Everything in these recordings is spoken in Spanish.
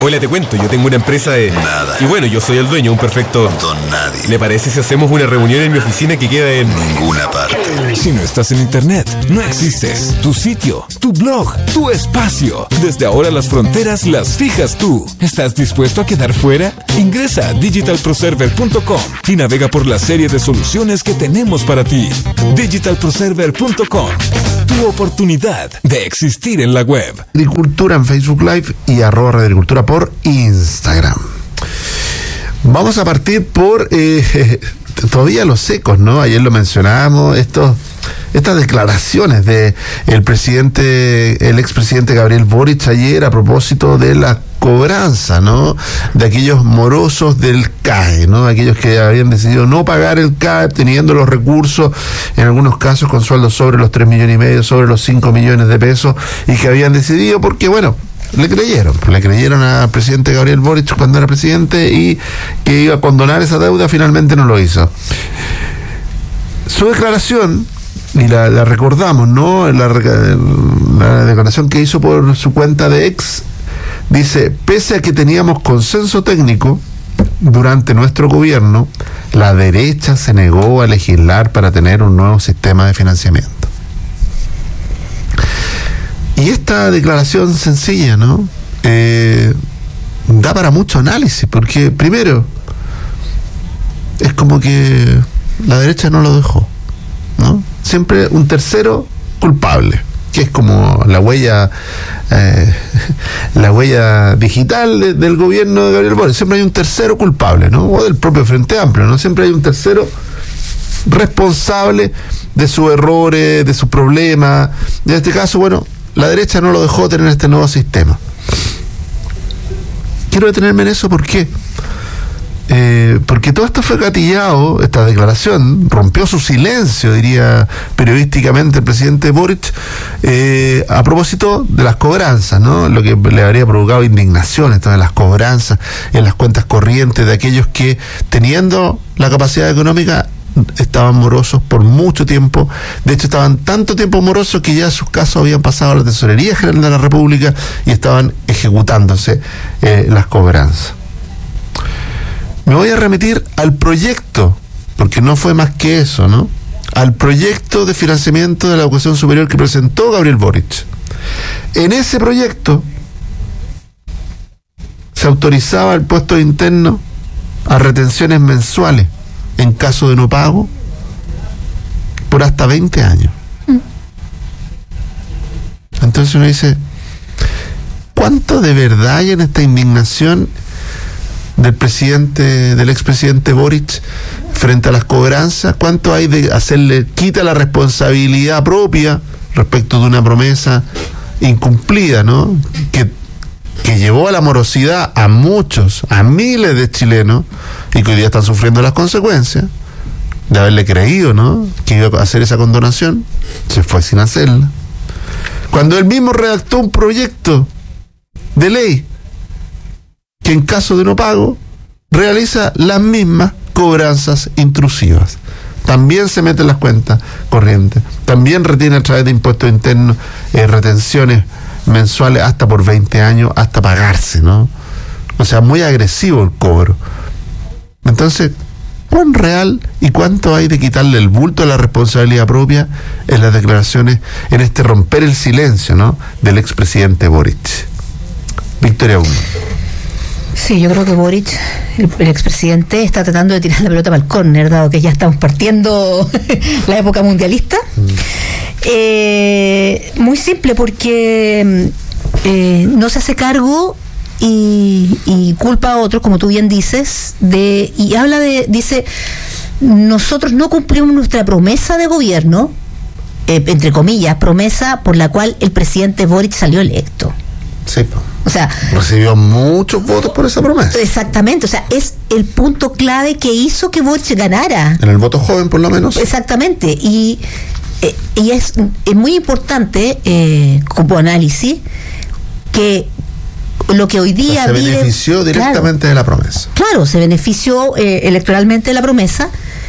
Hola, te cuento, yo tengo una empresa de... Nada. Y bueno, yo soy el dueño, un perfecto... Don nadie. ¿Le parece si hacemos una reunión en mi oficina que queda en... Ninguna parte. Si no estás en internet, no existes. Tu sitio, tu blog, tu espacio. Desde ahora las fronteras las fijas tú. ¿Estás dispuesto a quedar fuera? Ingresa a digitalproserver.com y navega por la serie de soluciones que tenemos para ti. digitalproserver.com. Tu oportunidad de existir en la web. Agricultura en Facebook Live y @Agricultura por Instagram. Vamos a partir por todavía los secos, ¿no? Ayer lo mencionábamos, estas declaraciones de el expresidente Gabriel Boric ayer a propósito de la cobranza, ¿no? De aquellos morosos del CAE, ¿no? Aquellos que habían decidido no pagar el CAE, teniendo los recursos, en algunos casos con sueldos sobre los 3,5 millones, sobre los 5 millones de pesos, y que habían decidido porque, bueno, le creyeron al presidente Gabriel Boric cuando era presidente y que iba a condonar esa deuda. Finalmente no lo hizo. Su declaración, y la recordamos, ¿no? La declaración que hizo por su cuenta de X, dice: pese a que teníamos consenso técnico durante nuestro gobierno, la derecha se negó a legislar para tener un nuevo sistema de financiamiento. Y esta declaración sencilla, ¿no? Da para mucho análisis, porque primero, es como que la derecha no lo dejó, ¿no? Siempre un tercero culpable, que es como la huella digital del gobierno de Gabriel Boric. Siempre hay un tercero culpable, ¿no? O del propio Frente Amplio, ¿no? Siempre hay un tercero responsable de sus errores, de sus problemas. En este caso, bueno, la derecha no lo dejó tener este nuevo sistema. Quiero detenerme en eso, ¿por qué? Porque todo esto fue gatillado, esta declaración rompió su silencio, diría periodísticamente el presidente Boric, a propósito de las cobranzas, ¿no? Lo que le habría provocado indignación, esto de las cobranzas en las cuentas corrientes de aquellos que, teniendo la capacidad económica, estaban morosos por mucho tiempo. De hecho, estaban tanto tiempo morosos que ya sus casos habían pasado a la Tesorería General de la República y estaban ejecutándose las cobranzas. Me voy a remitir al proyecto, porque no fue más que eso, ¿no? Al proyecto de financiamiento de la educación superior que presentó Gabriel Boric. En ese proyecto se autorizaba el puesto interno a retenciones mensuales en caso de no pago por hasta 20 años. Entonces uno dice, ¿cuánto de verdad hay en esta indignación del expresidente Boric frente a las cobranzas? ¿Cuánto hay de hacerle quita la responsabilidad propia respecto de una promesa incumplida, ¿no? Que llevó a la morosidad a muchos, a miles de chilenos, y que hoy día están sufriendo las consecuencias de haberle creído, ¿no?, que iba a hacer esa condonación. Se fue sin hacerla. Cuando él mismo redactó un proyecto de ley que en caso de no pago realiza las mismas cobranzas intrusivas. También se mete en las cuentas corrientes, también retiene a través de impuestos internos retenciones mensuales hasta por 20 años, hasta pagarse, ¿no? O sea, muy agresivo el cobro. Entonces, ¿cuán real y cuánto hay de quitarle el bulto a la responsabilidad propia en las declaraciones, en este romper el silencio, ¿no?, del expresidente Boric? Victoria Hugo. Sí, yo creo que Boric, el expresidente, está tratando de tirar la pelota para el córner, dado que ya estamos partiendo la época mundialista. Muy simple, porque no se hace cargo y culpa a otros, como tú bien dices, y dice, nosotros no cumplimos nuestra promesa de gobierno, entre comillas, promesa por la cual el presidente Boric salió electo. Sí, o sea, recibió muchos votos por esa promesa. Exactamente, o sea, es el punto clave que hizo que Boric ganara. En el voto joven, por lo menos. Exactamente, y es muy importante como análisis que lo que hoy día se benefició directamente de la promesa. Claro, se benefició electoralmente de la promesa,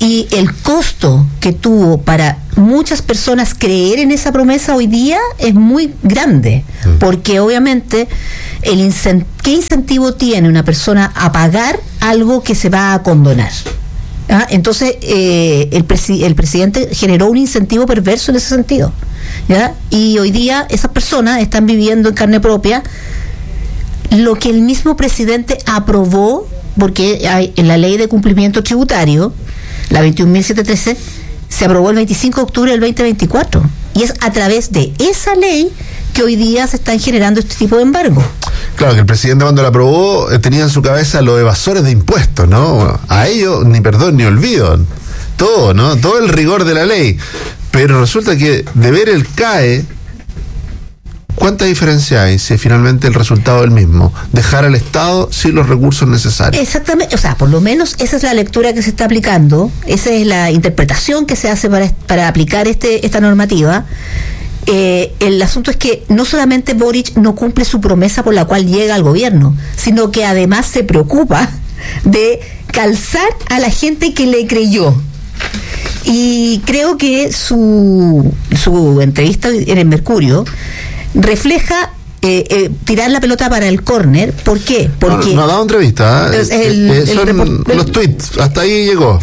Y el costo que tuvo para muchas personas creer en esa promesa hoy día es muy grande, porque obviamente ¿qué incentivo tiene una persona a pagar algo que se va a condonar? Entonces el presidente generó un incentivo perverso en ese sentido, ¿ya? Y hoy día esas personas están viviendo en carne propia lo que el mismo presidente aprobó, porque hay, en la ley de cumplimiento tributario, la 21.713, se aprobó el 25 de octubre del 2024, y es a través de esa ley que hoy día se están generando este tipo de embargos. Claro, que el presidente cuando la aprobó tenía en su cabeza los evasores de impuestos, ¿no? A ellos ni perdón ni olvido, todo, ¿no? Todo el rigor de la ley. Pero resulta que de ver el CAE, ¿cuánta diferencia hay si finalmente el resultado es el mismo? Dejar al Estado sin los recursos necesarios. Exactamente, o sea, por lo menos esa es la lectura que se está aplicando, esa es la interpretación que se hace para aplicar esta normativa. El asunto es que no solamente Boric no cumple su promesa por la cual llega al gobierno, sino que además se preocupa de calzar a la gente que le creyó. Y creo que su entrevista en el Mercurio refleja tirar la pelota para el córner. ¿Por qué? Porque no ha dado entrevista, los tweets, hasta ahí llegó.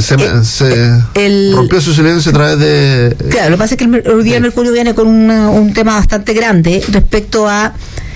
Rompió su silencio a través de... Claro, lo que pasa es que el día Mercurio viene con un tema bastante grande respecto a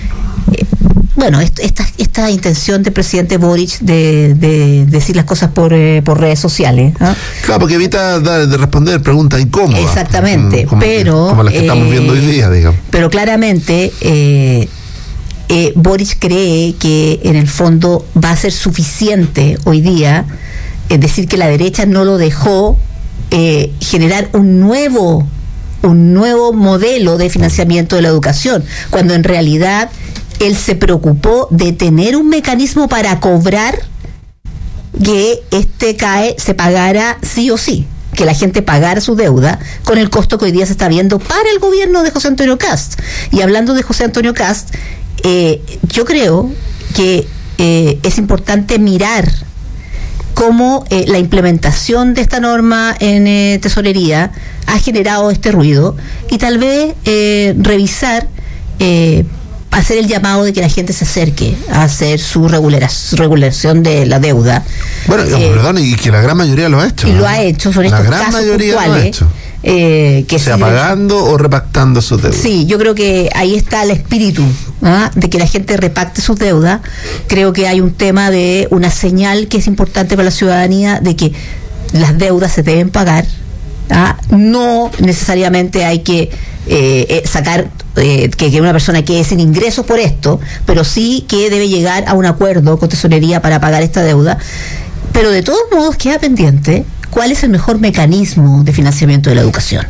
esta intención del presidente Boric de decir las cosas por redes sociales, ¿no? Claro, porque evita de responder preguntas incómodas. Exactamente, como las que estamos viendo hoy día, digamos. Pero claramente Boric cree que en el fondo va a ser suficiente hoy día, es decir, que la derecha no lo dejó generar un nuevo modelo de financiamiento de la educación, cuando en realidad él se preocupó de tener un mecanismo para cobrar que este CAE se pagara sí o sí, que la gente pagara su deuda con el costo que hoy día se está viendo para el gobierno de José Antonio Kast. Y hablando de José Antonio Kast, yo creo que es importante mirar cómo la implementación de esta norma en tesorería ha generado este ruido, y tal vez revisar, hacer el llamado de que la gente se acerque a hacer su regulación de la deuda. Bueno, perdón, y que la gran mayoría lo ha hecho. Y lo ha hecho, son estos casos puntuales. Que sea pagando o repactando sus deudas. Sí, yo creo que ahí está el espíritu, de que la gente repacte sus deudas. Creo que hay un tema de una señal que es importante para la ciudadanía de que las deudas se deben pagar. No necesariamente hay que sacar que una persona quede sin ingresos por esto, pero sí que debe llegar a un acuerdo con tesorería para pagar esta deuda. Pero de todos modos queda pendiente cuál es el mejor mecanismo de financiamiento de la educación.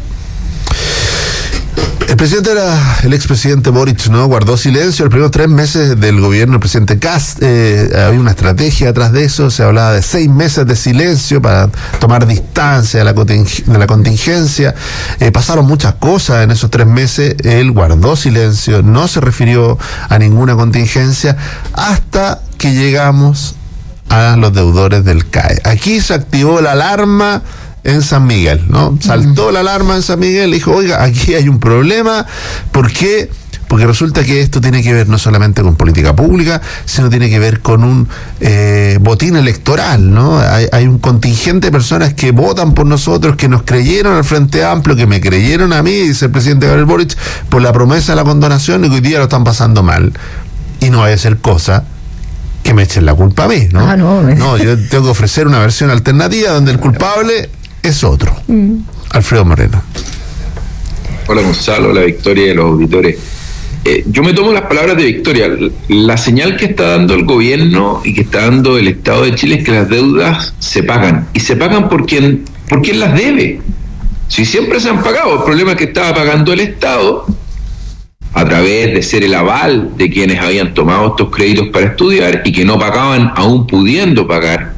El presidente el expresidente Boric, ¿no? Guardó silencio los primeros 3 meses del gobierno del presidente Kast. Había una estrategia atrás de eso, se hablaba de 6 meses de silencio para tomar distancia de la contingencia. Pasaron muchas cosas en esos 3 meses, él guardó silencio, no se refirió a ninguna contingencia, hasta que llegamos a los deudores del CAE. Aquí se activó la alarma en San Miguel, ¿no? Saltó la alarma en San Miguel, dijo, oiga, aquí hay un problema. ¿Por qué? Porque resulta que esto tiene que ver no solamente con política pública, sino tiene que ver con un botín electoral, ¿no? Hay un contingente de personas que votan por nosotros, que nos creyeron al Frente Amplio, que me creyeron a mí, dice el presidente Gabriel Boric, por la promesa de la condonación, y que hoy día lo están pasando mal. Y no vaya a ser cosa que me echen la culpa a mí, ¿no? No, yo tengo que ofrecer una versión alternativa donde el culpable es otro. Alfredo Moreno. Hola Gonzalo, la Victoria de los auditores. Yo me tomo las palabras de Victoria. La señal que está dando el gobierno y que está dando el Estado de Chile es que las deudas se pagan. Y se pagan por quien las debe. Si siempre se han pagado, el problema es que estaba pagando el Estado a través de ser el aval de quienes habían tomado estos créditos para estudiar y que no pagaban aún pudiendo pagar.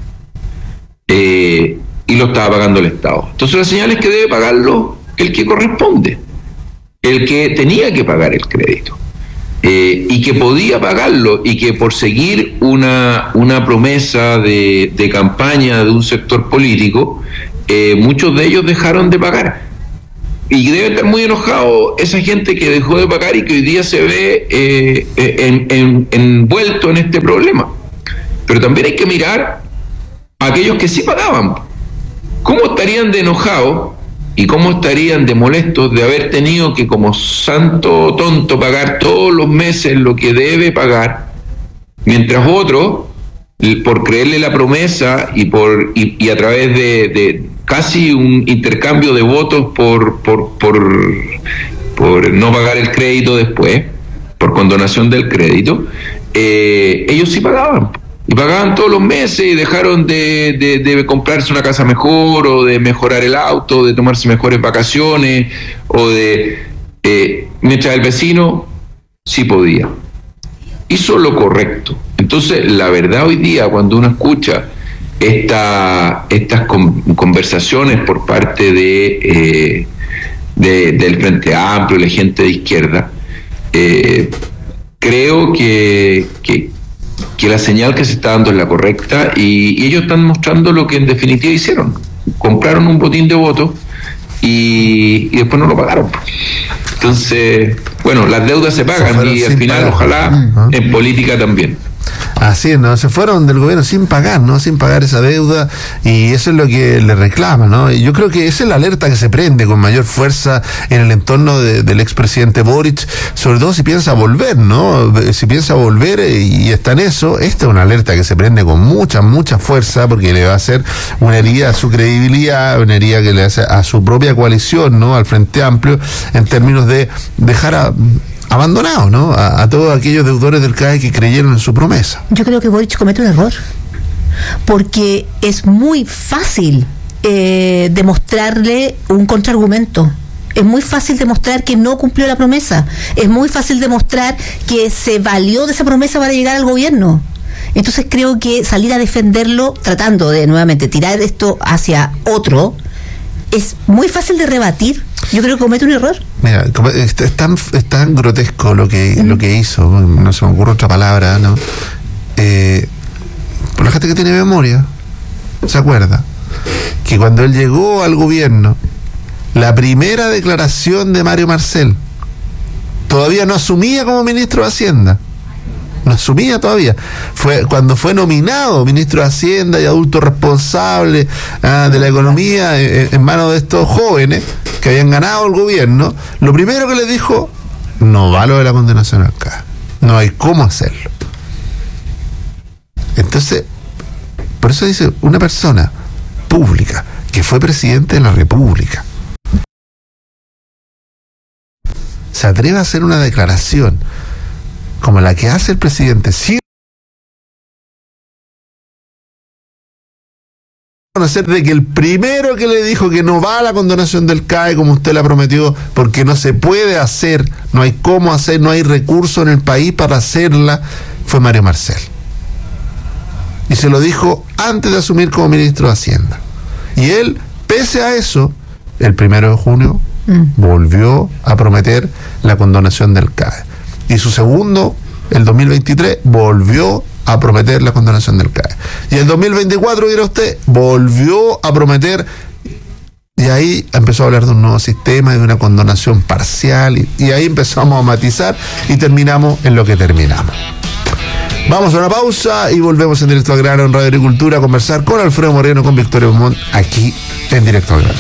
Y lo estaba pagando el Estado. Entonces la señal es que debe pagarlo el que corresponde, el que tenía que pagar el crédito, y que podía pagarlo, y que por seguir una promesa de campaña de un sector político muchos de ellos dejaron de pagar. Y debe estar muy enojado esa gente que dejó de pagar y que hoy día se ve envuelto en este problema. Pero también hay que mirar a aquellos que sí pagaban. ¿Cómo estarían de enojados y cómo estarían de molestos de haber tenido que, como santo tonto, pagar todos los meses lo que debe pagar, mientras otros, por creerle la promesa y a través de casi un intercambio de votos por no pagar el crédito después, por condonación del crédito, ellos sí pagaban. Y pagaban todos los meses y dejaron de comprarse una casa mejor, o de mejorar el auto, de tomarse mejores vacaciones, o mientras el vecino sí podía. Hizo lo correcto. Entonces, la verdad, hoy día, cuando uno escucha estas conversaciones por parte del Frente Amplio, la gente de izquierda, creo que la señal que se está dando es la correcta, y ellos están mostrando lo que en definitiva hicieron. Compraron un botín de votos y después no lo pagaron. Entonces, bueno, las deudas se pagan y al final, ojalá, en política también. Así es, ¿no? Se fueron del gobierno sin pagar, ¿no? Sin pagar esa deuda, y eso es lo que le reclama, ¿no? Y yo creo que esa es la alerta que se prende con mayor fuerza en el entorno del expresidente Boric, sobre todo si piensa volver, ¿no? Si piensa volver y está en eso, esta es una alerta que se prende con mucha fuerza, porque le va a hacer una herida a su credibilidad, una herida que le hace a su propia coalición, ¿no? Al Frente Amplio, en términos de dejar abandonado, ¿no? A todos aquellos deudores del CAE que creyeron en su promesa. Yo creo que Boric comete un error, porque es muy fácil demostrarle un contraargumento. Es muy fácil demostrar que no cumplió la promesa. Es muy fácil demostrar que se valió de esa promesa para llegar al gobierno. Entonces creo que salir a defenderlo, tratando de nuevamente tirar esto hacia otro, es muy fácil de rebatir. Yo creo que comete un error. Mira, es tan grotesco lo que hizo, no se me ocurre otra palabra, ¿no? Por la gente que tiene memoria, ¿se acuerda? Que cuando él llegó al gobierno, la primera declaración de Mario Marcel, todavía no asumía como ministro de Hacienda. No asumía todavía. Fue cuando fue nominado ministro de Hacienda y adulto responsable de la economía en manos de estos jóvenes que habían ganado el gobierno. Lo primero que le dijo: no va lo de la condenación al CAE. No hay cómo hacerlo. Entonces, por eso dice, una persona pública que fue presidente de la República se atreve a hacer una declaración como la que hace el presidente, sin conocer de que el primero que le dijo que no va a la condonación del CAE como usted la prometió, porque no se puede hacer, no hay cómo hacer, no hay recursos en el país para hacerla, fue Mario Marcel. Y se lo dijo antes de asumir como ministro de Hacienda. Y él, pese a eso, el 1 de junio volvió a prometer la condonación del CAE. Y su segundo, el 2023, volvió a prometer la condonación del CAE. Y el 2024, dirá usted, volvió a prometer, y ahí empezó a hablar de un nuevo sistema, de una condonación parcial, y ahí empezamos a matizar y terminamos en lo que terminamos. Vamos a una pausa y volvemos en Directo al Grano en Radio Agricultura a conversar con Alfredo Moreno, con Victoria Beaumont, aquí en Directo al Grano.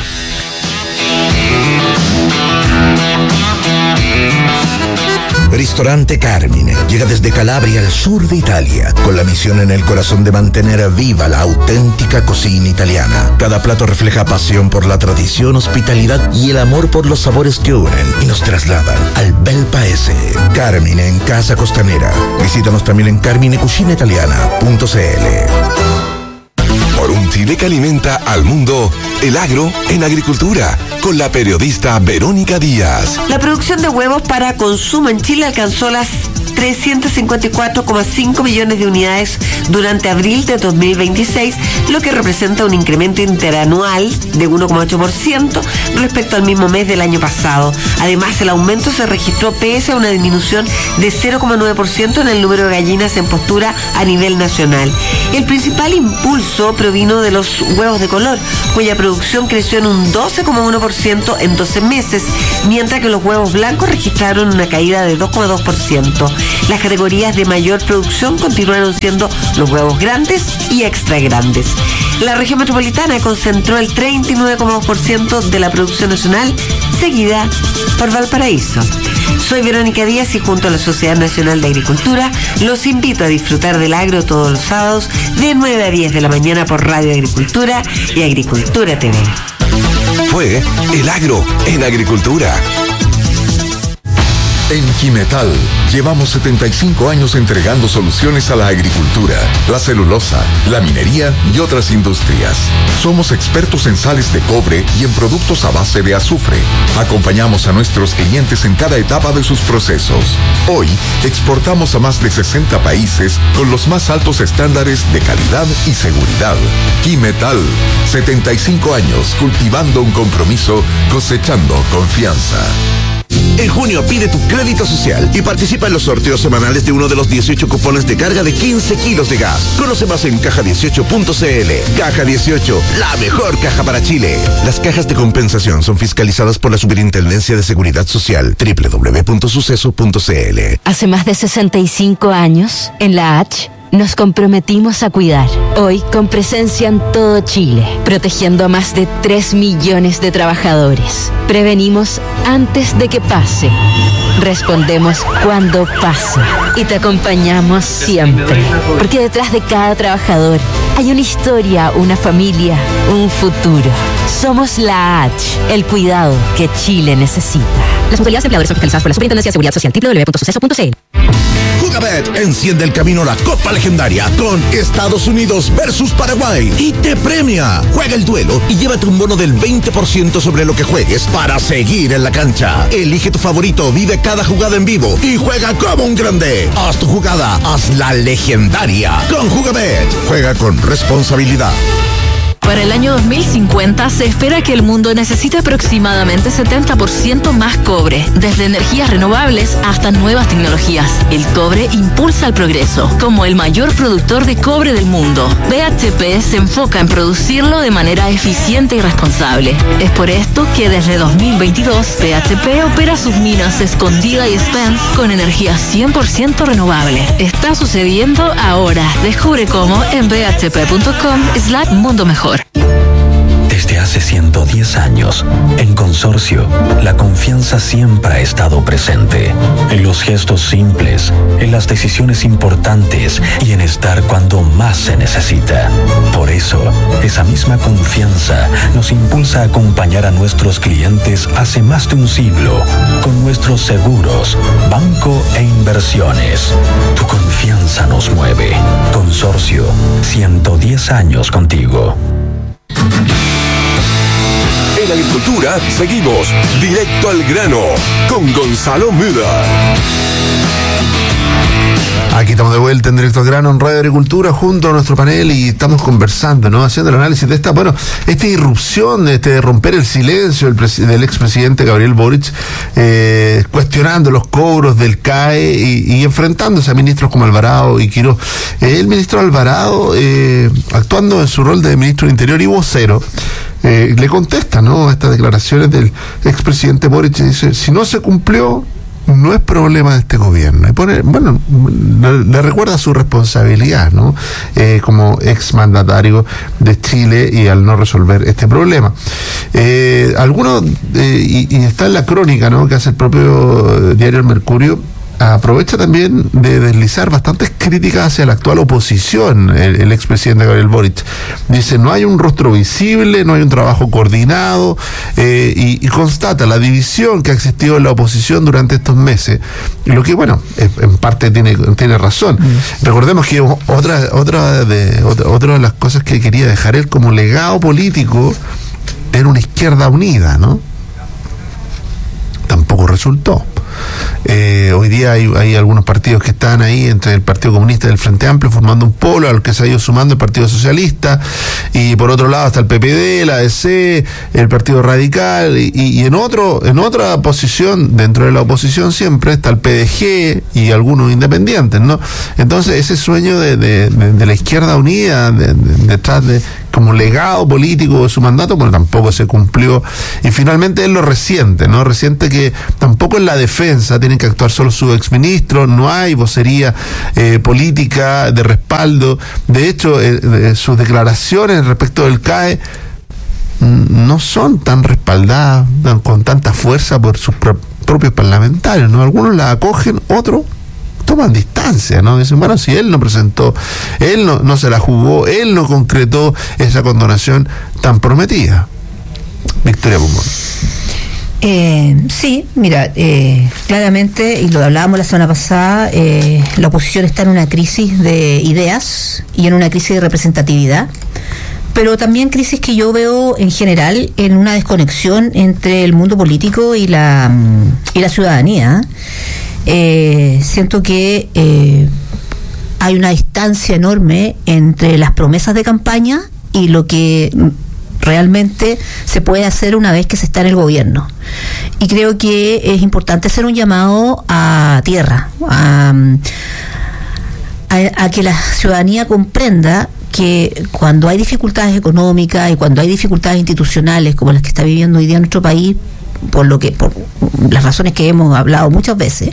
Ristorante Carmine llega desde Calabria al sur de Italia, con la misión en el corazón de mantener viva la auténtica cocina italiana. Cada plato refleja pasión por la tradición, hospitalidad y el amor por los sabores que unen y nos trasladan al bel paese. Carmine en Casa Costanera. Visítanos también en carminecucinaitaliana.cl. Por un Chile que alimenta al mundo, el agro en agricultura, con la periodista Verónica Díaz. La producción de huevos para consumo en Chile alcanzó las 354,5 millones de unidades durante abril de 2026, lo que representa un incremento interanual de 1,8% respecto al mismo mes del año pasado. Además, el aumento se registró pese a una disminución de 0,9% en el número de gallinas en postura a nivel nacional. El principal impulso provino de los huevos de color, cuya producción creció en un 12,1% en 12 meses, mientras que los huevos blancos registraron una caída de 2,2%. Las categorías de mayor producción continuaron siendo los huevos grandes y extra grandes. La región metropolitana concentró el 39,2% de la producción nacional, seguida por Valparaíso. Soy Verónica Díaz y junto a la Sociedad Nacional de Agricultura los invito a disfrutar del agro todos los sábados de 9 a 10 de la mañana por Radio Agricultura y Agricultura TV. Fue El Agro en Agricultura. En Quimetal llevamos 75 años entregando soluciones a la agricultura, la celulosa, la minería y otras industrias. Somos expertos en sales de cobre y en productos a base de azufre. Acompañamos a nuestros clientes en cada etapa de sus procesos. Hoy exportamos a más de 60 países con los más altos estándares de calidad y seguridad. Quimetal, 75 años cultivando un compromiso, cosechando confianza. En junio pide tu crédito social y participa en los sorteos semanales de uno de los 18 cupones de carga de 15 kilos de gas. Conoce más en caja18.cl. Caja 18, la mejor caja para Chile. Las cajas de compensación son fiscalizadas por la Superintendencia de Seguridad Social. www.suceso.cl. Hace más de 65 años, en la H, nos comprometimos a cuidar. Hoy, con presencia en todo Chile, protegiendo a más de 3 millones de trabajadores. Prevenimos antes de que pase. Respondemos cuando pasa. Y te acompañamos siempre. Porque detrás de cada trabajador hay una historia, una familia, un futuro. Somos la H, el cuidado que Chile necesita. Las mutualidades de empleadores son fiscalizadas por la Superintendencia de Seguridad Social. www.suceso.cl. Jugabet enciende el camino a la Copa Legendaria con Estados Unidos versus Paraguay y te premia. Juega el duelo y llévate un bono del 20% sobre lo que juegues para seguir en la cancha. Elige tu favorito, vive cada jugada en vivo y juega como un grande. Haz tu jugada, hazla legendaria. Con Jugabet, juega con responsabilidad. Para el año 2050 se espera que el mundo necesite aproximadamente 70% más cobre, desde energías renovables hasta nuevas tecnologías. El cobre impulsa el progreso. Como el mayor productor de cobre del mundo, BHP se enfoca en producirlo de manera eficiente y responsable. Es por esto que desde 2022 BHP opera sus minas Escondida y Spence con energía 100% renovable. Está sucediendo ahora. Descubre cómo en bhp.com/mundo mejor. Desde hace 110 años, en Consorcio, la confianza siempre ha estado presente. En los gestos simples, en las decisiones importantes y en estar cuando más se necesita. Por eso, esa misma confianza nos impulsa a acompañar a nuestros clientes hace más de un siglo con nuestros seguros, banco e inversiones. Tu confianza nos mueve. Consorcio, 110 años contigo. En Agricultura seguimos directo al grano con Gonzalo Müller. Aquí estamos de vuelta en Directo al Grano en Radio Agricultura junto a nuestro panel y estamos conversando, ¿no? Haciendo el análisis de esta irrupción, de romper el silencio del expresidente Gabriel Boric, cuestionando los cobros del CAE y enfrentándose a ministros como Alvarado y Quirós. El ministro Alvarado, actuando en su rol de ministro del Interior y vocero, le contesta, ¿no?, a estas declaraciones del expresidente Boric y dice: si no se cumplió, no es problema de este gobierno. Y le recuerda su responsabilidad, ¿no?, como exmandatario de Chile y al no resolver este problema. Algunos, y está en la crónica, ¿no?, que hace el propio diario El Mercurio, aprovecha también de deslizar bastantes críticas hacia la actual oposición, el expresidente Gabriel Boric. Dice: no hay un rostro visible, no hay un trabajo coordinado, y constata la división que ha existido en la oposición durante estos meses, lo que, en parte tiene razón. Recordemos que otra de las cosas que quería dejar él como legado político era una izquierda unida, ¿no? Tampoco resultó. Hoy día hay algunos partidos que están ahí entre el Partido Comunista y el Frente Amplio formando un polo al que se ha ido sumando el Partido Socialista, y por otro lado está el PPD, la ADC, el Partido Radical, y en otra posición dentro de la oposición siempre está el PDG y algunos independientes, ¿no? Entonces ese sueño de la izquierda unida detrás de como legado político de su mandato, bueno, tampoco se cumplió, y finalmente él lo resiente, ¿no? Resiente que tampoco en la defensa tienen que actuar solo sus exministros, no hay vocería política de respaldo. De hecho, sus declaraciones respecto del CAE no son tan respaldadas con tanta fuerza por sus propios parlamentarios, ¿no? Algunos la acogen, otros toman distancia, ¿no? Dicen, bueno, si él no presentó, él no se la jugó, él no concretó esa condonación tan prometida. Victoria Pumón. Sí, mira, claramente, y lo hablábamos la semana pasada, la oposición está en una crisis de ideas y en una crisis de representatividad, pero también crisis que yo veo en general en una desconexión entre el mundo político y la ciudadanía. Siento que hay una distancia enorme entre las promesas de campaña y lo que realmente se puede hacer una vez que se está en el gobierno. Y creo que es importante hacer un llamado a tierra, a que la ciudadanía comprenda que cuando hay dificultades económicas y cuando hay dificultades institucionales como las que está viviendo hoy día nuestro país, por las razones que hemos hablado muchas veces,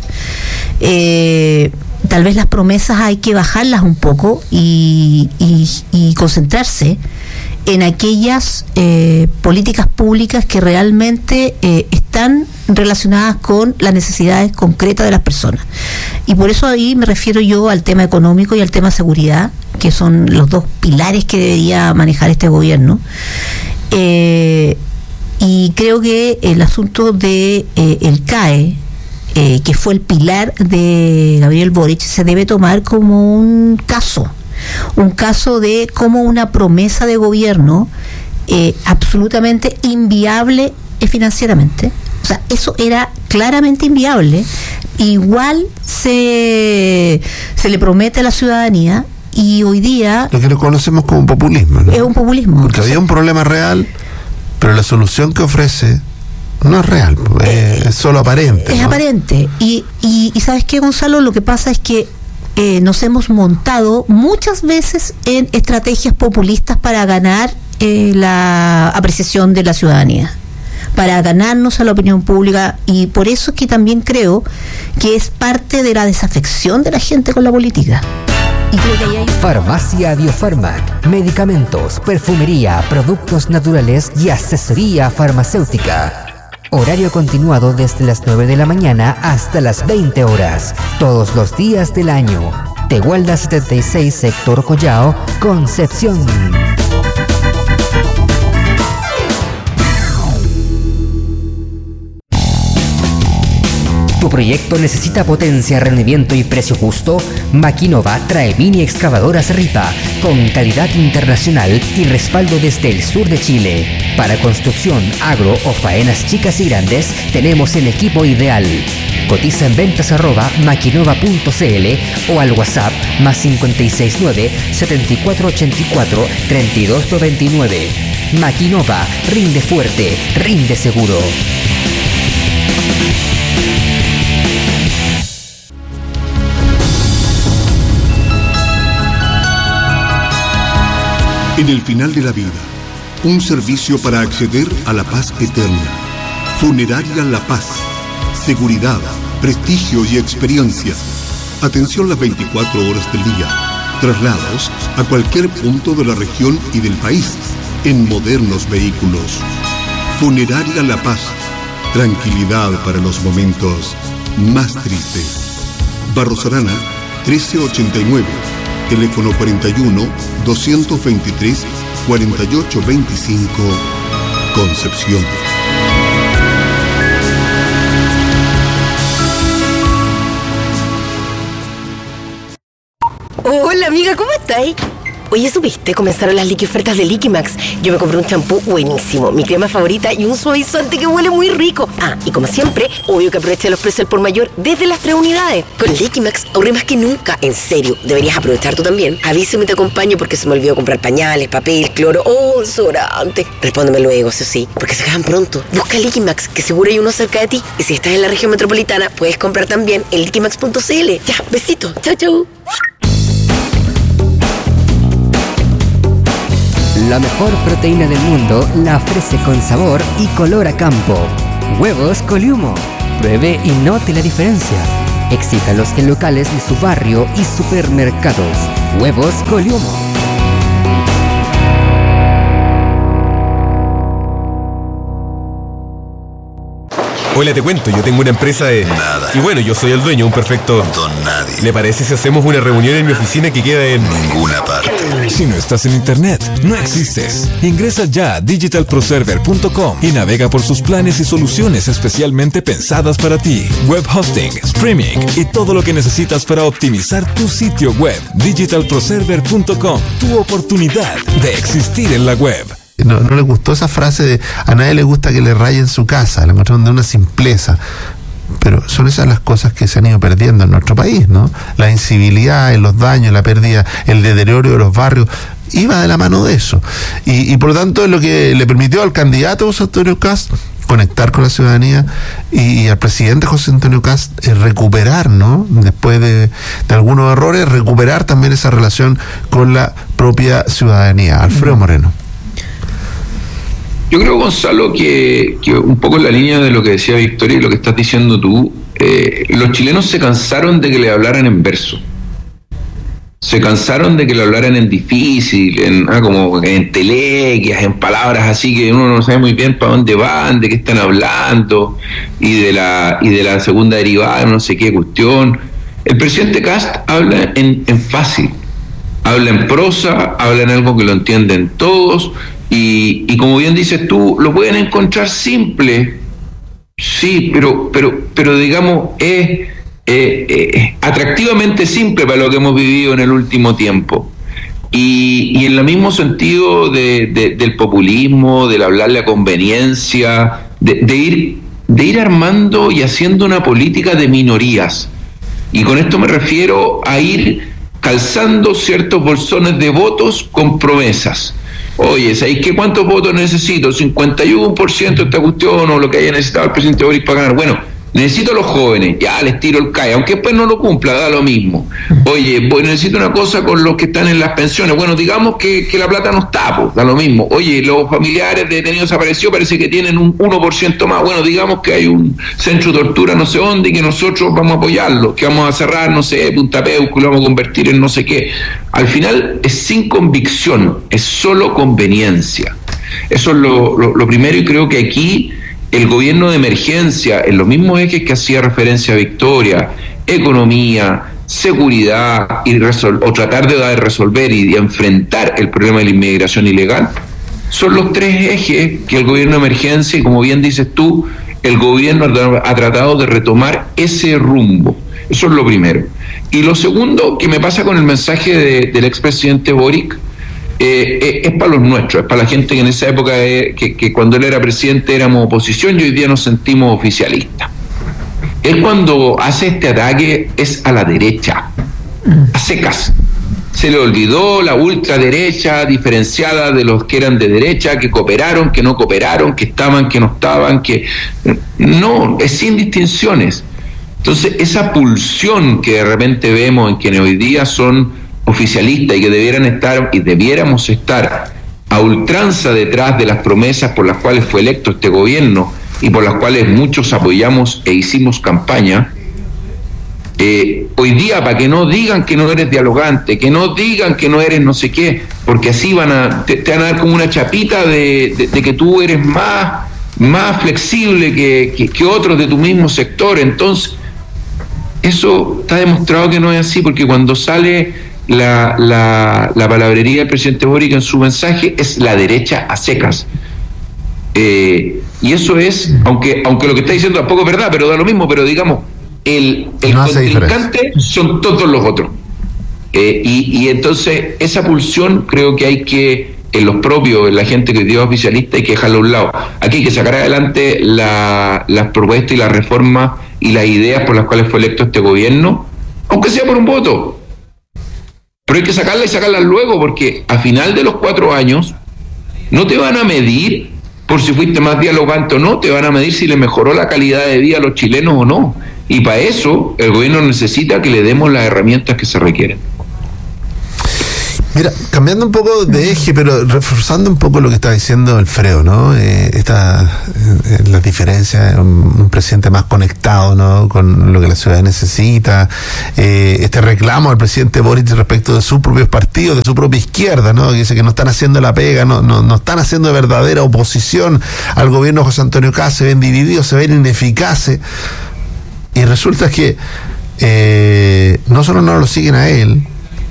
tal vez las promesas hay que bajarlas un poco y concentrarse en aquellas políticas públicas que realmente están relacionadas con las necesidades concretas de las personas. Y por eso ahí me refiero yo al tema económico y al tema seguridad, que son los dos pilares que debería manejar este gobierno. Y creo que el asunto de el CAE, que fue el pilar de Gabriel Boric, se debe tomar como un caso de cómo una promesa de gobierno absolutamente inviable financieramente. O sea, eso era claramente inviable. Igual se le promete a la ciudadanía, y hoy día lo que lo conocemos como populismo, ¿no? Es un populismo. Porque había un problema real, pero la solución que ofrece no es real, es solo aparente. Es, ¿no?, aparente. Y ¿sabes qué, Gonzalo? Lo que pasa es que nos hemos montado muchas veces en estrategias populistas para ganar la apreciación de la ciudadanía, para ganarnos a la opinión pública, y por eso es que también creo que es parte de la desafección de la gente con la política. Y creo que ahí hay... Farmacia Biofarmac, medicamentos, perfumería, productos naturales y asesoría farmacéutica. Horario continuado desde las 9 de la mañana hasta las 20 horas, todos los días del año. Tehuelda 76, sector Collao, Concepción. ¿Tu proyecto necesita potencia, rendimiento y precio justo? Maquinova trae mini excavadoras Ripa con calidad internacional y respaldo desde el sur de Chile. Para construcción, agro o faenas chicas y grandes, tenemos el equipo ideal. Cotiza en ventas@maquinova.cl o al WhatsApp +569 7484 3299. Maquinova, rinde fuerte, rinde seguro. En el final de la vida, un servicio para acceder a la paz eterna. Funeraria La Paz. Seguridad, prestigio y experiencia. Atención las 24 horas del día. Traslados a cualquier punto de la región y del país en modernos vehículos. Funeraria La Paz. Tranquilidad para los momentos más tristes. Barros Arana, 1389. Teléfono 41-223-4825, Concepción. Hola amiga, ¿cómo estáis? Oye, ¿supiste? Comenzaron las liqui ofertas de Liquimax. Yo me compré un champú buenísimo, mi crema favorita y un suavizante que huele muy rico. Ah, y como siempre, obvio que aproveché los precios al por mayor desde las 3 unidades. Con Liquimax ahorré más que nunca. En serio, deberías aprovechar tú también. Avísame y te acompaño porque se me olvidó comprar pañales, papel, cloro o desodorante. Respóndeme luego, eso sí, porque se acaban pronto. Busca Liquimax, que seguro hay uno cerca de ti. Y si estás en la región metropolitana, puedes comprar también en liquimax.cl. Ya, besito. Chau, chau. La mejor proteína del mundo la ofrece con sabor y color a campo. Huevos Coliumo. Pruebe y note la diferencia. Exíjalos en locales de su barrio y supermercados. Huevos Coliumo. Hola, te cuento, yo tengo una empresa de... Nada. Y bueno, yo soy el dueño, un perfecto... Don nadie. ¿Le parece si hacemos una reunión en mi oficina que queda en... Ninguna parte. Si no estás en internet, no existes. Ingresa ya a digitalproserver.com y navega por sus planes y soluciones especialmente pensadas para ti. Web hosting, streaming y todo lo que necesitas para optimizar tu sitio web. Digitalproserver.com, tu oportunidad de existir en la web. No le gustó esa frase de a nadie le gusta que le rayen su casa, la encontraron de una simpleza. Pero son esas las cosas que se han ido perdiendo en nuestro país, ¿no? La incivilidad, los daños, la pérdida, el deterioro de los barrios, iba de la mano de eso. Y por lo tanto es lo que le permitió al candidato José Antonio Kast conectar con la ciudadanía y al presidente José Antonio Kast recuperar, ¿no? Después de algunos errores, recuperar también esa relación con la propia ciudadanía. Alfredo Moreno. Yo creo, Gonzalo, que un poco en la línea de lo que decía Victoria y lo que estás diciendo tú, los chilenos se cansaron de que le hablaran en verso. Se cansaron de que le hablaran en difícil, como en telequias, en palabras así que uno no sabe muy bien para dónde van, de qué están hablando, y de la segunda derivada, no sé qué cuestión. El presidente Kast habla en fácil, habla en prosa, habla en algo que lo entienden todos. Y como bien dices tú, lo pueden encontrar simple, sí, pero digamos, es atractivamente simple para lo que hemos vivido en el último tiempo. Y en el mismo sentido del populismo, del hablarle a conveniencia, de ir armando y haciendo una política de minorías. Y con esto me refiero a ir calzando ciertos bolsones de votos con promesas. Oye, ¿sabéis qué? ¿Cuántos votos necesito? 51% de esta cuestión o lo que haya necesitado el presidente Boric para ganar. Bueno, necesito a los jóvenes, ya les tiro el CAE, aunque después no lo cumpla, da lo mismo. Oye, pues necesito una cosa con los que están en las pensiones. Bueno, digamos que la plata no está, pues, da lo mismo. Oye, los familiares de detenidos desaparecidos parece que tienen un 1% más. Bueno, digamos que hay un centro de tortura no sé dónde y que nosotros vamos a apoyarlo, que vamos a cerrar, no sé, Punta Peuco, lo vamos a convertir en no sé qué. Al final es sin convicción, es solo conveniencia. Eso es lo primero, y creo que aquí el gobierno de emergencia, en los mismos ejes que hacía referencia a Victoria, economía, seguridad o tratar de resolver y de enfrentar el problema de la inmigración ilegal, son los 3 ejes que el gobierno de emergencia, y como bien dices tú, el gobierno ha tratado de retomar ese rumbo. Eso es lo primero. Y lo segundo, que me pasa con el mensaje del expresidente Boric, es para los nuestros, es para la gente que en esa época, que cuando él era presidente éramos oposición y hoy día nos sentimos oficialistas. Él cuando hace este ataque es a la derecha, a secas. Se le olvidó la ultraderecha diferenciada de los que eran de derecha, que cooperaron, que no cooperaron, que estaban, que no estaban, que... No, es sin distinciones. Entonces, esa pulsión que de repente vemos en quienes hoy día son oficialistas y que debiéramos estar a ultranza detrás de las promesas por las cuales fue electo este gobierno y por las cuales muchos apoyamos e hicimos campaña, hoy día, para que no digan que no eres dialogante, que no digan que no eres no sé qué, porque así te van a dar como una chapita de que tú eres más flexible que otros de tu mismo sector. Entonces, eso está demostrado que no es así, porque cuando sale la palabrería del presidente Boric en su mensaje es la derecha a secas. Y eso es, aunque lo que está diciendo tampoco es verdad, pero da lo mismo, pero digamos, el contrincante son todos los otros. Y entonces esa pulsión creo que hay que, en los propios, en la gente que hoy día es oficialista, hay que dejarla a un lado. Aquí hay que sacar adelante las propuestas y las reformas y las ideas por las cuales fue electo este gobierno, aunque sea por un voto. Pero hay que sacarlas y sacarlas luego, porque a final de los 4 años no te van a medir por si fuiste más dialogante o no, te van a medir si le mejoró la calidad de vida a los chilenos o no. Y para eso el gobierno necesita que le demos las herramientas que se requieren. Mira, cambiando un poco de eje, pero reforzando un poco lo que está diciendo Alfredo, ¿no? Las diferencias, un presidente más conectado, ¿no? Con lo que la ciudad necesita, este reclamo al presidente Boric respecto de sus propios partidos, de su propia izquierda, ¿no? Que dice que no están haciendo la pega, no están haciendo verdadera oposición al gobierno de José Antonio Kast, se ven divididos, se ven ineficaces, y resulta que no solo no lo siguen a él,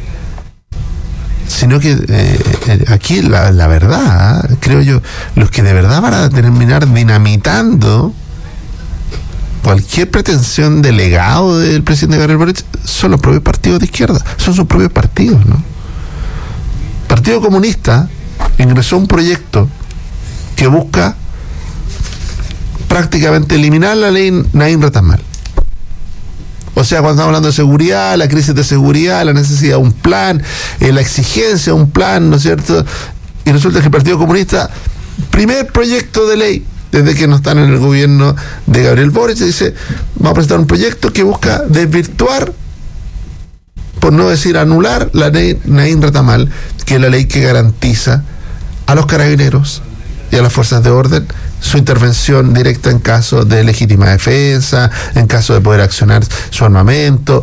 sino que aquí la verdad, creo yo, los que de verdad van a terminar dinamitando cualquier pretensión de legado del presidente Gabriel Boric son los propios partidos de izquierda, son sus propios partidos, ¿no? Partido Comunista ingresó un proyecto que busca prácticamente eliminar la ley Naim Retamal. O sea, cuando estamos hablando de seguridad, la crisis de seguridad, la necesidad de un plan, la exigencia de un plan, ¿no es cierto? Y resulta que el Partido Comunista, primer proyecto de ley, desde que no están en el gobierno de Gabriel Boric, dice, vamos a presentar un proyecto que busca desvirtuar, por no decir anular, la ley Naim Retamal, que es la ley que garantiza a los carabineros y a las fuerzas de orden su intervención directa en caso de legítima defensa, en caso de poder accionar su armamento.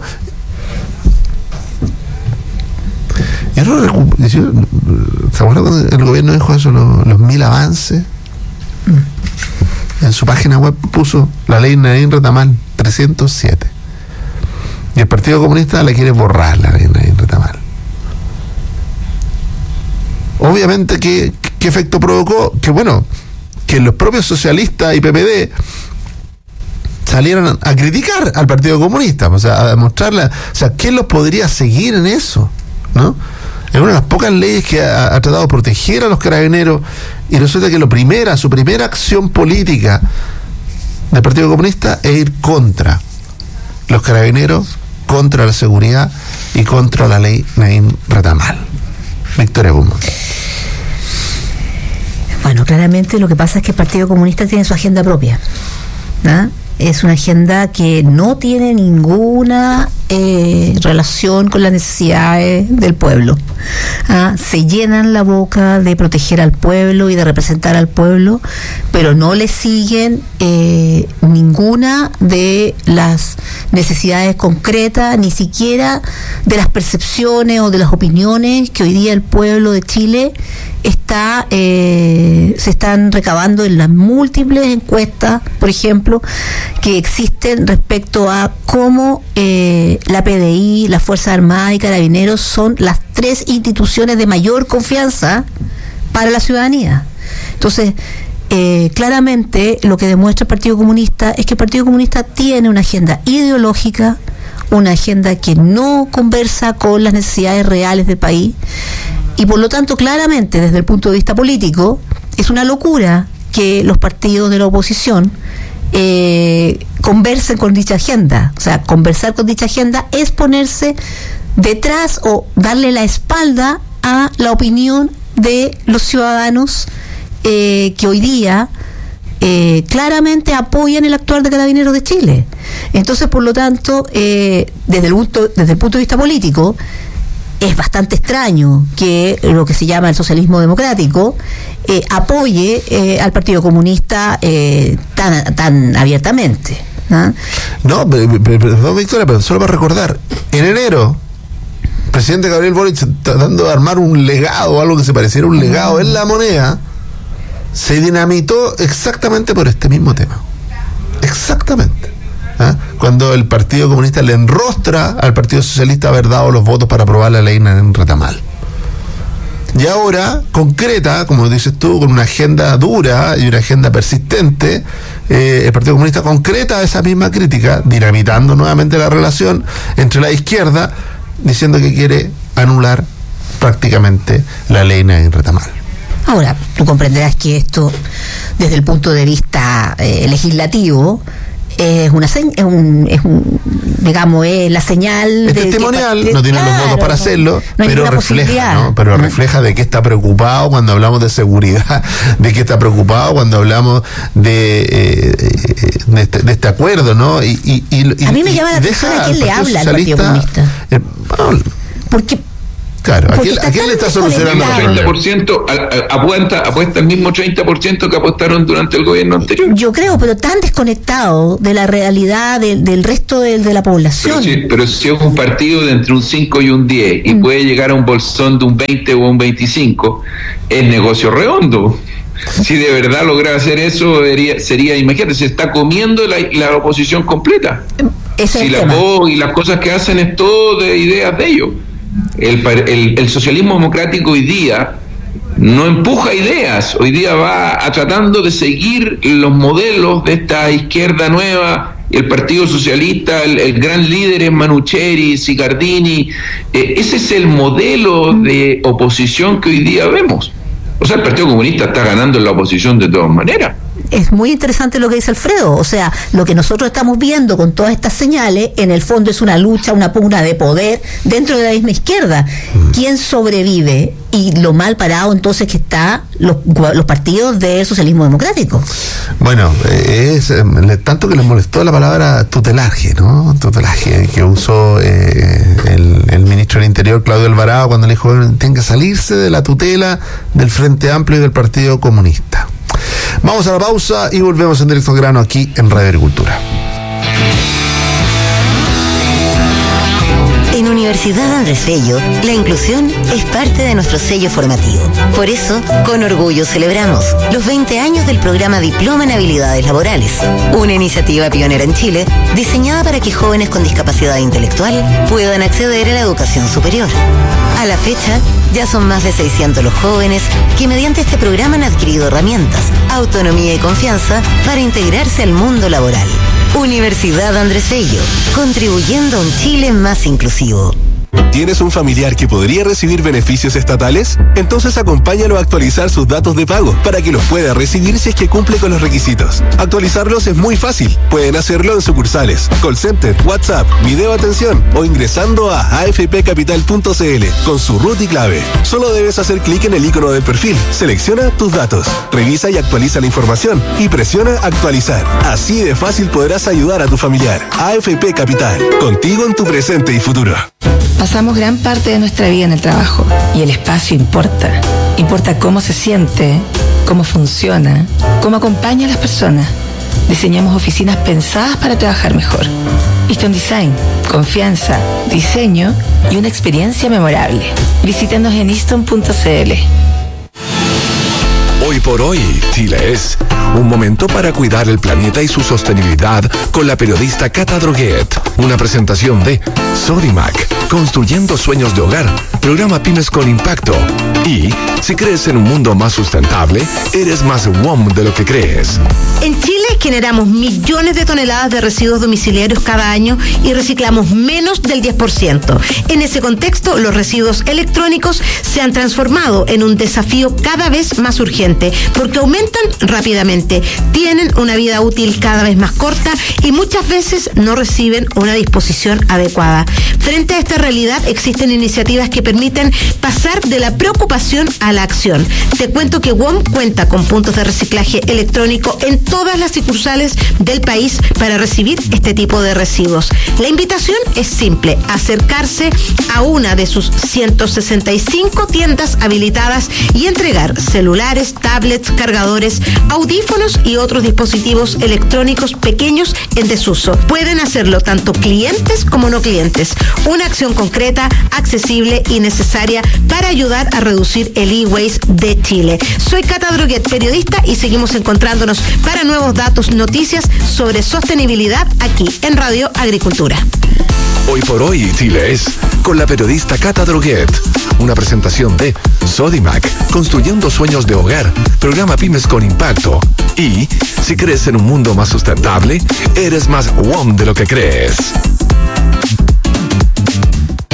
¿Se acuerdan cuando el gobierno dijo eso, los 1000 avances? En su página web puso la ley Naim Retamal 307. Y el Partido Comunista la quiere borrar, la ley Naim Retamal. Obviamente, ¿qué efecto provocó? Que los propios socialistas y PPD salieran a criticar al Partido Comunista, o sea, a demostrarle, o sea, ¿quién los podría seguir en eso? ¿No? Es una de las pocas leyes que ha tratado de proteger a los carabineros, y resulta que su primera acción política del Partido Comunista es ir contra los carabineros, contra la seguridad y contra la ley Naim Retamal. Victoria Guzmán. Bueno, claramente lo que pasa es que el Partido Comunista tiene su agenda propia, ¿no? Es una agenda que no tiene ninguna relación con las necesidades del pueblo. Se llenan la boca de proteger al pueblo y de representar al pueblo, pero no le siguen ninguna de las necesidades concretas, ni siquiera de las percepciones o de las opiniones que hoy día el pueblo de Chile se están recabando en las múltiples encuestas, por ejemplo, que existen respecto a cómo la PDI, las Fuerzas Armadas y Carabineros son las 3 instituciones de mayor confianza para la ciudadanía. Entonces, claramente lo que demuestra el Partido Comunista es que el Partido Comunista tiene una agenda ideológica, una agenda que no conversa con las necesidades reales del país, y por lo tanto, claramente, desde el punto de vista político, es una locura que los partidos de la oposición conversen con dicha agenda. O sea, conversar con dicha agenda es ponerse detrás o darle la espalda a la opinión de los ciudadanos que hoy día claramente apoyan el actuar de Carabineros de Chile. Entonces, por lo tanto, desde el punto de vista político, es bastante extraño que lo que se llama el socialismo democrático apoye al Partido Comunista tan abiertamente, ¿no? No, perdón, Victoria, pero solo para recordar, en enero el presidente Gabriel Boric, tratando de armar un legado, algo que se pareciera a un legado en la moneda, se dinamitó exactamente por este mismo tema. Exactamente. Cuando el Partido Comunista le enrostra al Partido Socialista haber dado los votos para aprobar la ley en Retamal. Y ahora, concreta, como dices tú, con una agenda dura y una agenda persistente, el Partido Comunista concreta esa misma crítica, dinamitando nuevamente la relación entre la izquierda diciendo que quiere anular prácticamente la ley Nadine Retamal. Ahora, tú comprenderás que esto, desde el punto de vista legislativo, es la señal es de testimonial, no tienen los votos para hacerlo, no pero refleja, ¿no? Pero refleja de qué está preocupado cuando hablamos de seguridad, de qué está preocupado cuando hablamos de este acuerdo, ¿no? Y a mí me llama la atención a quién le habla el Partido Comunista. Porque claro, ¿a quién le está solucionando el 30%? Apuesta el mismo 30% que apostaron durante el gobierno anterior. Yo creo, pero tan desconectado de la realidad del resto de la población. Pero si es un partido de entre un 5 y un 10 y puede llegar a un bolsón de un 20 o un 25, es negocio redondo. Si de verdad logra hacer eso, sería, imagínate, se está comiendo la oposición completa. Si la voz y las cosas que hacen es todo de ideas de ellos. El socialismo democrático hoy día no empuja ideas, hoy día va tratando de seguir los modelos de esta izquierda nueva. El Partido Socialista, el gran líder es Manucheri, Sicardini. Ese es el modelo de oposición que hoy día vemos. O sea, el Partido Comunista está ganando en la oposición de todas maneras. Es muy interesante lo que dice Alfredo, o sea, lo que nosotros estamos viendo con todas estas señales, en el fondo es una lucha, una pugna de poder dentro de la misma izquierda. ¿Quién sobrevive? Y lo mal parado entonces que están los partidos del socialismo democrático. Bueno, es tanto que les molestó la palabra tutelaje, ¿no? Tutelaje que usó el ministro del Interior, Claudio Alvarado, cuando le dijo que tienen que salirse de la tutela del Frente Amplio y del Partido Comunista. Vamos a la pausa y volvemos en directo al grano aquí en Radio Agricultura. En Universidad Andrés Bello, la inclusión es parte de nuestro sello formativo. Por eso, con orgullo celebramos los 20 años del programa Diploma en Habilidades Laborales, una iniciativa pionera en Chile diseñada para que jóvenes con discapacidad intelectual puedan acceder a la educación superior. A la fecha, ya son más de 600 los jóvenes que mediante este programa han adquirido herramientas, autonomía y confianza para integrarse al mundo laboral. Universidad Andrés Bello, contribuyendo a un Chile más inclusivo. ¿Tienes un familiar que podría recibir beneficios estatales? Entonces acompáñalo a actualizar sus datos de pago para que los pueda recibir si es que cumple con los requisitos. Actualizarlos es muy fácil. Pueden hacerlo en sucursales, call center, WhatsApp, video atención o ingresando a afpcapital.cl con su root y clave. Solo debes hacer clic en el icono del perfil, selecciona tus datos, revisa y actualiza la información y presiona actualizar. Así de fácil podrás ayudar a tu familiar. AFP Capital, contigo en tu presente y futuro. Pasamos gran parte de nuestra vida en el trabajo y el espacio importa. Importa cómo se siente, cómo funciona, cómo acompaña a las personas. Diseñamos oficinas pensadas para trabajar mejor. Easton Design, confianza, diseño y una experiencia memorable. Visítanos en easton.cl. Hoy por hoy, Chile es un momento para cuidar el planeta y su sostenibilidad con la periodista Cata Droguet. Una presentación de Sodimac, construyendo sueños de hogar, programa Pymes con Impacto. Y si crees en un mundo más sustentable, eres más WOM de lo que crees. En Chile generamos millones de toneladas de residuos domiciliarios cada año y reciclamos menos del 10%. En ese contexto, los residuos electrónicos se han transformado en un desafío cada vez más urgente, porque aumentan rápidamente, tienen una vida útil cada vez más corta y muchas veces no reciben una disposición adecuada. Frente a esta realidad, existen iniciativas que permiten pasar de la preocupación a la acción. Te cuento que WOM cuenta con puntos de reciclaje electrónico en todas las sucursales del país para recibir este tipo de residuos. La invitación es simple: acercarse a una de sus 165 tiendas habilitadas y entregar celulares, tablets, cargadores, audífonos y otros dispositivos electrónicos pequeños en desuso. Pueden hacerlo tanto clientes como no clientes. Una acción concreta, accesible y necesaria para ayudar a reducir el e-waste de Chile. Soy Cata Droguet, periodista, y seguimos encontrándonos para nuevos datos, noticias sobre sostenibilidad aquí en Radio Agricultura. Hoy por hoy, Chile es con la periodista Cata Droguet. Una presentación de Sodimac, construyendo sueños de hogar, programa Pymes con Impacto. Y si crees en un mundo más sustentable, eres más WOM de lo que crees.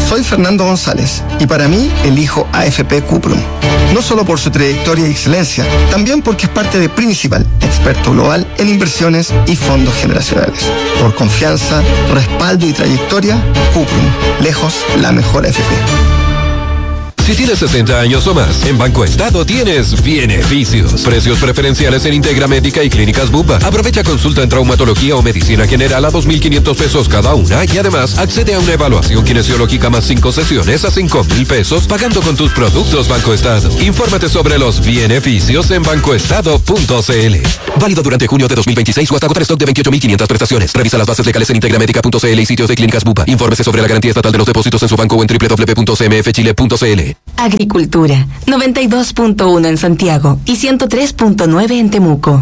Soy Fernando González y para mí elijo AFP Cuprum. No solo por su trayectoria y excelencia, también porque es parte de Principal, experto global en inversiones y fondos generacionales. Por confianza, respaldo y trayectoria, Cuprum, lejos la mejor AFP. Si tienes 60 años o más, en Banco Estado tienes beneficios. Precios preferenciales en Integra Médica y Clínicas Bupa. Aprovecha consulta en traumatología o medicina general a 2.500 pesos cada una y además accede a una evaluación kinesiológica más 5 sesiones a 5.000 pesos pagando con tus productos Banco Estado. Infórmate sobre los beneficios en bancoestado.cl. Válido durante junio de 2026 o hasta agotar stock de 28.500 prestaciones. Revisa las bases legales en integramedica.cl y sitios de Clínicas Bupa. Infórmese sobre la garantía estatal de los depósitos en su banco o en www.cmfchile.cl. Agricultura, 92.1 en Santiago y 103.9 en Temuco.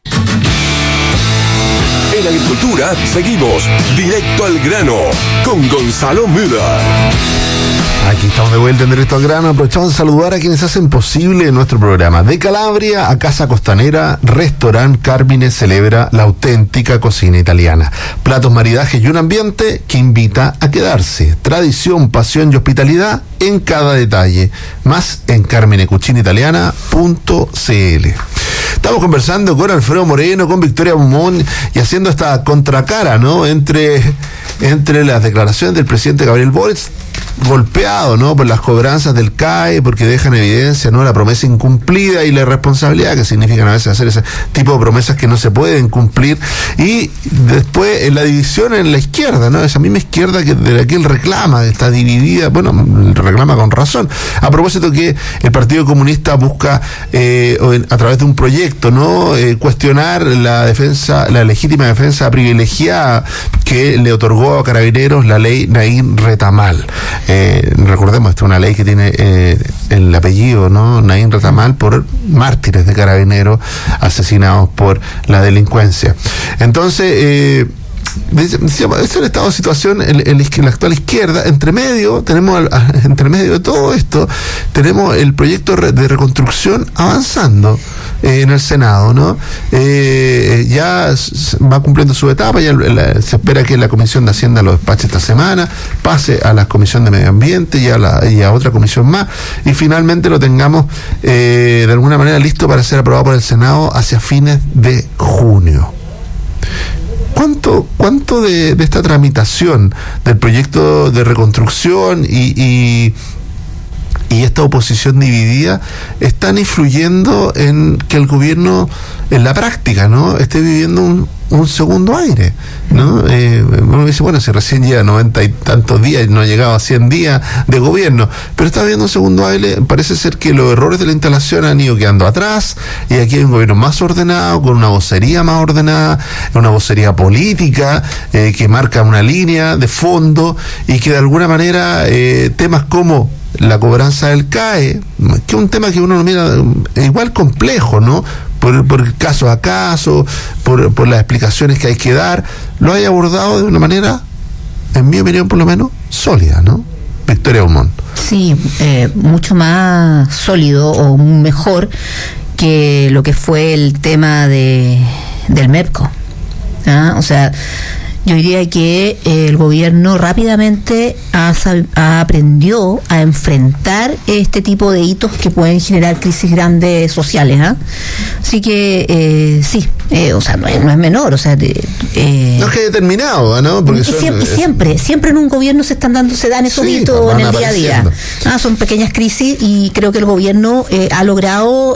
En Agricultura seguimos directo al grano con Gonzalo Müller. Aquí estamos de vuelta en Directo al Grano. Aprovechamos de saludar a quienes hacen posible nuestro programa. De Calabria a Casa Costanera, Restaurant Carmine celebra la auténtica cocina italiana. Platos, maridajes y un ambiente que invita a quedarse. Tradición, pasión y hospitalidad en cada detalle. Más en carminecucinaitaliana.cl. Estamos conversando con Alfredo Moreno, con Victoria Beaumont y haciendo esta contracara, ¿no? Entre las declaraciones del presidente Gabriel Boric, golpeado, ¿no?, por las cobranzas del CAE, porque dejan evidencia, ¿no?, la promesa incumplida y la irresponsabilidad que significan a veces hacer ese tipo de promesas que no se pueden cumplir, y después en la división en la izquierda, ¿no?, esa misma izquierda que de la que él reclama, está dividida, bueno, reclama con razón. A propósito que el Partido Comunista busca a través de un proyecto, ¿no?, cuestionar la legítima defensa privilegiada que le otorgó a Carabineros la ley Naín Retamal. Recordemos, esta es una ley que tiene el apellido, ¿no?, Naín Retamal, por mártires de Carabineros asesinados por la delincuencia. Entonces, decíamos, es el estado de situación en la actual izquierda. Entre medio de todo esto, tenemos el proyecto de reconstrucción avanzando en el Senado, ¿no? Ya va cumpliendo su etapa, ya se espera que la Comisión de Hacienda lo despache esta semana, pase a la Comisión de Medio Ambiente y a otra comisión más, y finalmente lo tengamos de alguna manera listo para ser aprobado por el Senado hacia fines de junio. ¿Cuánto de esta tramitación del proyecto de reconstrucción y esta oposición dividida están influyendo en que el gobierno en la práctica, ¿no?, esté viviendo un segundo aire, ¿no? Uno dice, bueno, si recién lleva 90 y tantos días y no ha llegado a 100 días de gobierno, pero está viviendo un segundo aire. Parece ser que los errores de la instalación han ido quedando atrás y aquí hay un gobierno más ordenado, con una vocería más ordenada, una vocería política que marca una línea de fondo y que de alguna manera temas como la cobranza del CAE, que es un tema que uno lo mira igual complejo, ¿no?, por caso a caso, por las explicaciones que hay que dar, lo haya abordado de una manera, en mi opinión por lo menos, sólida, ¿no? Victoria Beaumont. Sí, mucho más sólido o mejor que lo que fue el tema del MEPCO, ¿ah? O sea, yo diría que el gobierno rápidamente aprendió a enfrentar este tipo de hitos que pueden generar crisis grandes sociales, ¿eh? Así que sí, o sea, no es menor, o sea, no es que determinado, ¿no? Porque siempre en un gobierno se dan esos hitos en el día a día. Son pequeñas crisis y creo que el gobierno ha logrado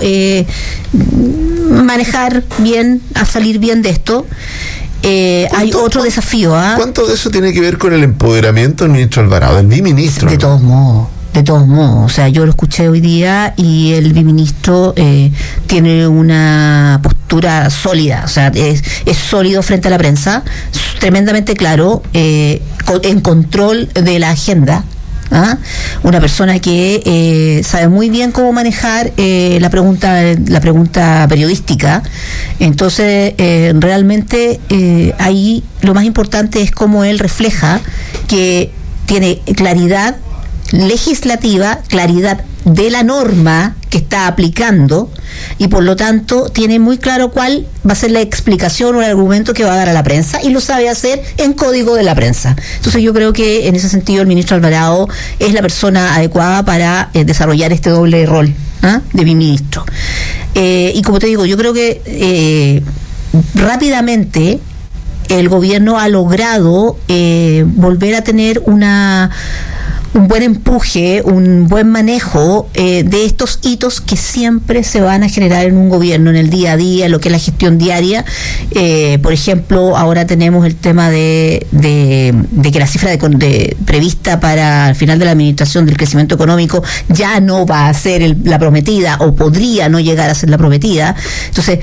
manejar bien, a salir bien de esto. Hay otro desafío. ¿Cuánto de eso tiene que ver con el empoderamiento del ministro Alvarado, del biministro? De todos modos. O sea, yo lo escuché hoy día y el biministro tiene una postura sólida, o sea, es sólido frente a la prensa, tremendamente claro, en control de la agenda. Una persona que sabe muy bien cómo manejar la pregunta periodística. Entonces realmente ahí lo más importante es cómo él refleja que tiene claridad legislativa, claridad de la norma que está aplicando, y por lo tanto tiene muy claro cuál va a ser la explicación o el argumento que va a dar a la prensa, y lo sabe hacer en código de la prensa. Entonces yo creo que en ese sentido el ministro Alvarado es la persona adecuada para desarrollar este doble rol de mi ministro. Y como te digo, yo creo que rápidamente el gobierno ha logrado volver a tener un buen empuje, un buen manejo de estos hitos que siempre se van a generar en un gobierno, en el día a día, en lo que es la gestión diaria. Por ejemplo, ahora tenemos el tema de que la cifra prevista para el final de la administración del crecimiento económico ya no va a ser la prometida, o podría no llegar a ser la prometida. Entonces,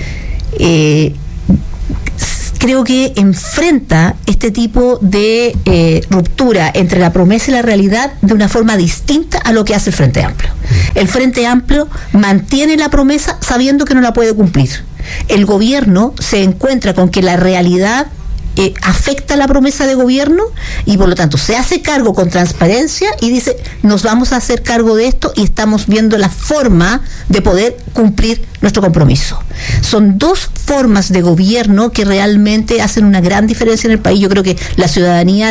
creo que enfrenta este tipo de ruptura entre la promesa y la realidad de una forma distinta a lo que hace el Frente Amplio. El Frente Amplio mantiene la promesa sabiendo que no la puede cumplir. El gobierno se encuentra con que la realidad afecta la promesa de gobierno, y por lo tanto se hace cargo con transparencia y dice: nos vamos a hacer cargo de esto y estamos viendo la forma de poder cumplir nuestro compromiso. Son dos formas de gobierno que realmente hacen una gran diferencia en el país. Yo creo que la ciudadanía